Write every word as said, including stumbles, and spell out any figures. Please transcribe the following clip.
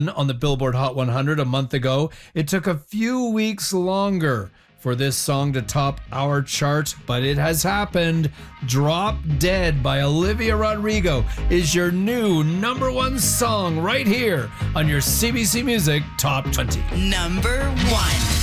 on the Billboard Hot one hundred a month ago. It took a few weeks longer for this song to top our chart, but it has happened. Drop Dead by Olivia Rodrigo is your new number one song right here on your C B C Music Top twenty. Number one.